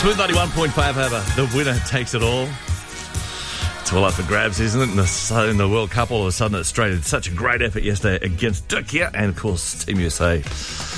Smooth 91.5, however, the winner takes it all. It's all up for grabs, isn't it? In the World Cup, all of a sudden, Australia did such a great effort yesterday against Turkey and, of course, Team USA